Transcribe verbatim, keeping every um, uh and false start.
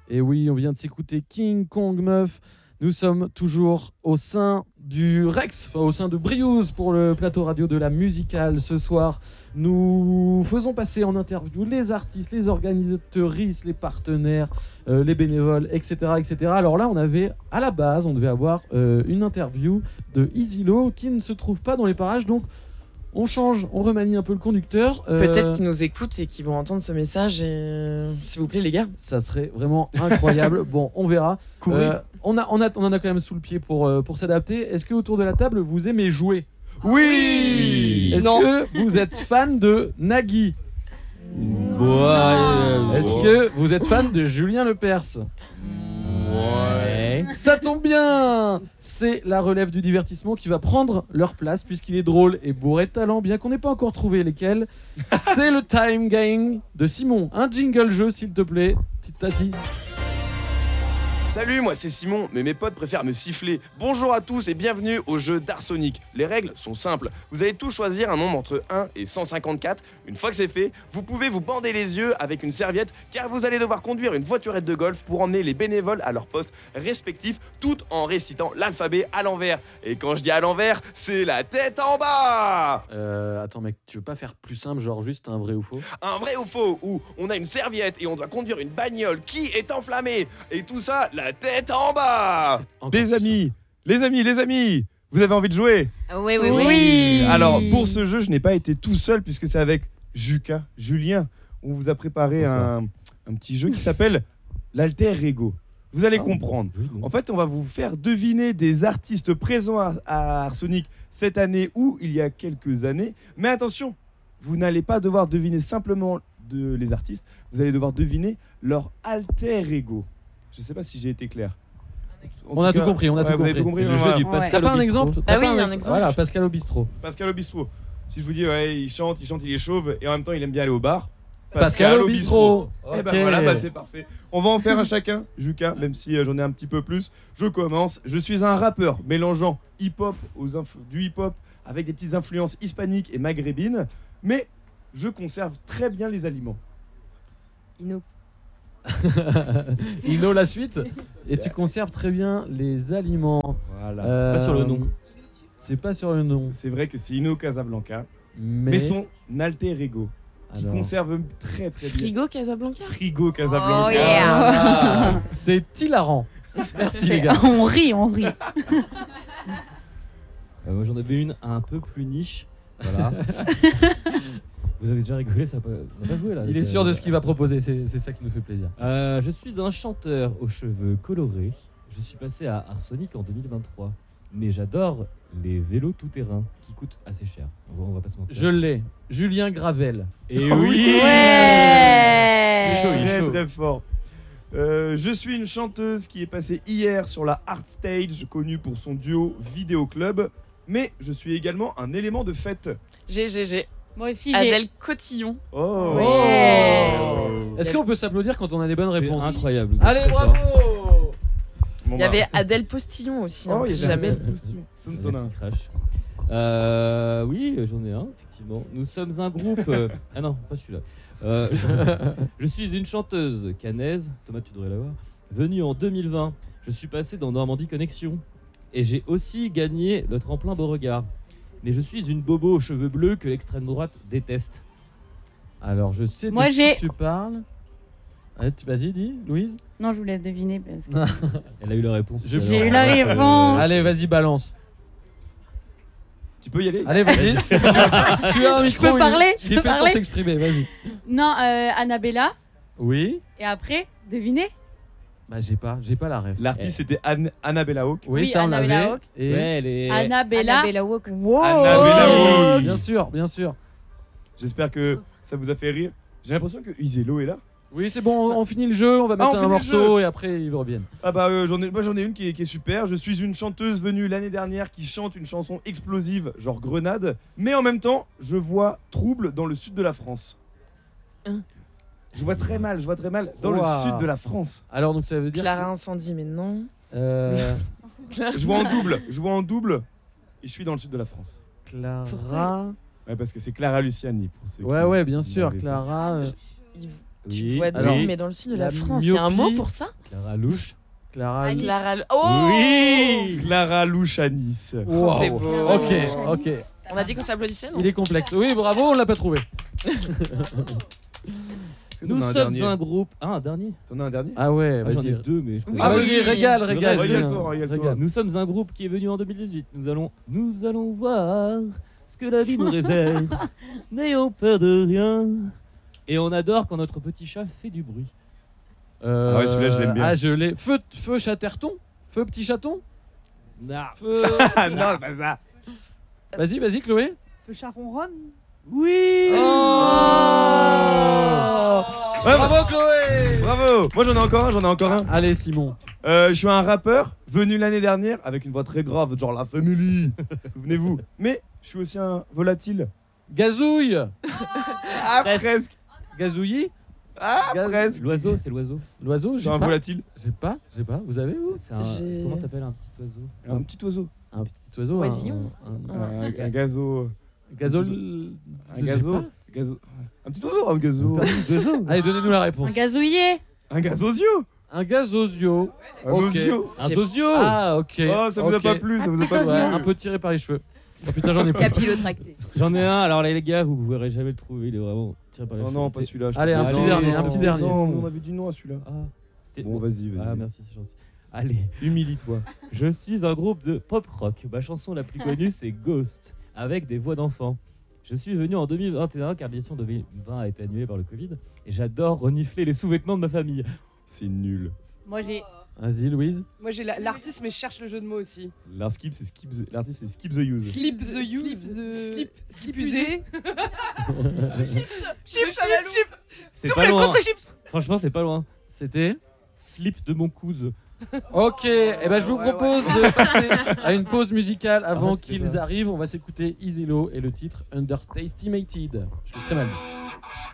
Et oui, on vient de s'écouter King Kong Meuf. Nous sommes toujours au sein du Rex, enfin, au sein de Briouze pour le plateau radio de la musicale. Ce soir, nous faisons passer en interview les artistes, les organisateuristes, les partenaires, euh, les bénévoles, et cetera, et cetera. Alors là, on avait, à la base, on devait avoir euh, une interview de Isilo qui ne se trouve pas dans les parages, donc on change, on remanie un peu le conducteur. Euh... Peut-être qu'ils nous écoutent et qu'ils vont entendre ce message. Et... S'il vous plaît, les gars. Ça serait vraiment incroyable. Bon, on verra. Euh, on, a, on, a, on en a quand même sous le pied pour, euh, pour s'adapter. Est-ce que autour de la table, vous aimez jouer ? Oui. Est-ce non. que vous êtes fan de Nagui ? Ouais. Est-ce que vous êtes fan de Julien Lepers ? Ouais. Ça tombe bien. C'est la relève du divertissement qui va prendre leur place puisqu'il est drôle et bourré de talent, bien qu'on n'ait pas encore trouvé lesquels. C'est le Time Gang de Simon. Un jingle jeu, s'il te plaît. Petite Tati. Salut, moi c'est Simon, mais mes potes préfèrent me siffler. Bonjour à tous et bienvenue au jeu d'Arsonic. Les règles sont simples. Vous allez tous choisir un nombre entre un et cent cinquante-quatre. Une fois que c'est fait, vous pouvez vous bander les yeux avec une serviette car vous allez devoir conduire une voiturette de golf pour emmener les bénévoles à leur poste respectif tout en récitant l'alphabet à l'envers. Et quand je dis à l'envers, c'est la tête en bas. Euh, attends mec, tu veux pas faire plus simple, genre juste un vrai ou faux ? Un vrai ou faux où on a une serviette et on doit conduire une bagnole qui est enflammée. Et tout ça, la tête en bas. Les amis, les amis, les amis, vous avez envie de jouer ? Oui, oui, oui. oui. Alors, pour ce jeu, je n'ai pas été tout seul puisque c'est avec Juka, Julien. On vous a préparé un, un petit jeu qui s'appelle l'Alter Ego. Vous allez ah, comprendre. Oui, en fait, on va vous faire deviner des artistes présents à, à Arsonic cette année ou il y a quelques années. Mais attention, vous n'allez pas devoir deviner simplement de, les artistes, vous allez devoir deviner leur Alter Ego. Je ne sais pas si j'ai été clair. En on a cas, tout compris, on a ouais, tout compris. Tout compris c'est le jeu voilà. du Pascal ouais. T'as pas un exemple ? Ah oui, un, un exemple. Voilà, Pascal au bistrot. Pascal au bistrot. Si je vous dis, ouais, il chante, il chante, il est chauve et en même temps, il aime bien aller au bar. Pascal, Pascal au bistrot. Okay. Et ben voilà, bah, c'est parfait. On va en faire un chacun, Juka, même si euh, j'en ai un petit peu plus. Je commence. Je suis un rappeur mélangeant hip-hop aux influ- du hip-hop avec des petites influences hispaniques et maghrébines, mais je conserve très bien les aliments. Ino. Ino la suite. Et tu conserves très bien les aliments. Voilà. Euh, pas sur le nom. C'est pas sur le nom. C'est vrai que c'est Ino Casablanca, mais, mais son alter ego qui alors... conserve très très bien. Frigo Casablanca. Frigo Casablanca. Oh yeah. Ah, c'est hilarant. Merci les gars. On rit, on rit. Euh, moi j'en avais une un peu plus niche. Voilà. Vous avez déjà rigolé, ça peut... on n'a pas joué là. Il est sûr de ce qu'il va proposer, c'est, c'est ça qui nous fait plaisir. Euh, je suis un chanteur aux cheveux colorés. Je suis passé à Arsonic en deux mille vingt-trois. Mais j'adore les vélos tout-terrain qui coûtent assez cher. On va, on va pas se mentir. Je l'ai. Julien Gravel. Et oui. Ouais. C'est chaud, il est très très fort. Euh, je suis une chanteuse qui est passée hier sur la Art Stage, connue pour son duo Vidéo Club. Mais je suis également un élément de fête. G G G. Moi aussi, j'ai... Adèle Cotillon. Oh. Ouais. Oh. Est-ce qu'on peut s'applaudir quand on a des bonnes c'est réponses ? Incroyable. Allez, bravo. Bon, il y avait Adèle Postillon aussi, hein, oh, si jamais. Adèle crash. Euh, oui, j'en ai un, effectivement. Nous sommes un groupe... Euh... Ah non, pas celui-là. Euh, je suis une chanteuse canaise, Thomas tu devrais l'avoir, venue en deux mille vingt. Je suis passé dans Normandie Connexion et j'ai aussi gagné le tremplin Beauregard. Mais je suis une bobo aux cheveux bleus que l'extrême droite déteste. Alors je sais de Moi, qui j'ai... tu parles. Allez, tu... Vas-y, dis, Louise. Non, je vous laisse deviner parce que... Elle a eu la réponse. Je... J'ai eu la réponse. Allez, vas-y, balance. Tu peux y aller. Allez, vas-y. tu as un micro. Je peux parler. Il est fait pour s'exprimer, vas-y. Non, euh, Annabella. Oui. Et après, devinez. Bah j'ai pas, j'ai pas la ref. L'artiste c'était Anne, Annabella Hawke. Oui, oui ça on Annabella l'avait. Hawke. Et ouais, elle est... Annabella. Annabella Hawke. Wow. Annabella Hawke. Bien sûr, bien sûr. J'espère que ça vous a fait rire. J'ai l'impression que Iselo est là. Oui, c'est bon, on, on finit le jeu, on va mettre ah, on un morceau et après ils reviennent. Ah bah euh, j'en ai, moi j'en ai une qui est, qui est super. Je suis une chanteuse venue l'année dernière qui chante une chanson explosive, genre Grenade, mais en même temps, je vois trouble dans le sud de la France. Hein Je vois très mal, je vois très mal dans Wow. le sud de la France. Alors donc ça veut dire Clara que... Incendie, mais non. Euh... Je vois en double, je vois en double et je suis dans le sud de la France. Clara. Ouais, parce que c'est Clara Luciani. Pour ceux Ouais, qui- ouais, bien qui sûr, n'avaient pas. Clara. euh, Yves- Tu Oui, vois alors, d'où, mais dans le sud de la, la France, il y a un mot myopie. pour ça Clara Louche. Clara. Clara. Oh Oui. Clara Louche à Nice. Wow. C'est beau. Ok, ok. On a dit qu'on s'applaudissait, non Il est complexe. Oui, bravo, on l'a pas trouvé. Nous sommes un groupe. Ah, un dernier. T'en as un dernier? Ah ouais, Ah, J'en ai vas-y. deux, mais je peux Ah pas- vas-y, régale, C'est régale. vrai, Julien. régale-toi, régale-toi. Régale. Nous sommes un groupe qui est venu en deux mille dix-huit. Nous allons, nous allons voir ce que la vie nous réserve. N'ayons peur de rien. Et on adore quand notre petit chat fait du bruit. Euh, Ah ouais, celui-là, je l'aime bien. Ah, je l'ai. Feu, feu chatterton. Feu petit chaton. Feu. Ah non, pas ça. Vas-y, vas-y, Chloé. Feu charron ron. Oui. Oh Ouais, Bravo, Chloé. Bravo. Moi j'en ai encore un, j'en ai encore un. Allez, Simon. Euh, je suis un rappeur venu l'année dernière avec une voix très grave, genre la family. Souvenez-vous. Mais je suis aussi un volatile. Gazouille. Ah Presque. presque. Gazouillis. Ah Gaz- presque. L'oiseau, c'est l'oiseau. L'oiseau, Je j'ai suis un pas. volatile. J'ai pas, j'ai pas. Vous avez vous C'est un. J'ai- Comment t'appelles un petit oiseau? Un petit oiseau. Un petit oiseau. Oisillon. Un, un, Un, un gazo. un gazole. Un je sais gazo. pas. gazo. Un petit oiseau, un gazo. Allez, donnez-nous la réponse. Un gazouillet. Un gazosio. Un gazosio. Un Ok. osio. Un J'ai- zozio. Ah, ok. Oh, ça vous a ok. pas plu, ça vous a pas plu. Ouais, un peu tiré par les cheveux. Oh putain, j'en ai plus. Capillotracté. J'en ai un. Alors les gars, vous ne verrez jamais le trouver. Il est vraiment tiré par les Oh cheveux. non, pas celui-là. je Allez, te un promets. petit Allez, dernier, un non, petit dernier. Non, mais on avait dit non à celui-là. Ah. T'es- Bon, vas-y, vas-y. Ah merci, c'est gentil. Allez. Humilie-toi. Je suis un groupe de pop rock. Ma chanson la plus connue, c'est Ghost, avec des voix d'enfants. Je suis venu en deux mille vingt et un car l'édition deux mille vingt a été annulée par le Covid et j'adore renifler les sous-vêtements de ma famille. C'est nul. Moi j'ai. Vas-y, Louise. Moi j'ai la- l'artiste, mais je cherche le jeu de mots aussi. L'artiste, c'est skip the... l'artiste, c'est skip the use. Slip the use. Slip the- Slip, slip slip usé. Chips, Chips, à la loupe. chips. C'est pas loin. Contre chips. Franchement, c'est pas loin. C'était. Slip de mon cousin. Ok, et ben je vous Ouais, ouais. propose de passer à une pause musicale avant Ah, c'est qu'ils pas. arrivent. On va s'écouter Easy Low et le titre Underestimated. Je l'ai très mal dit.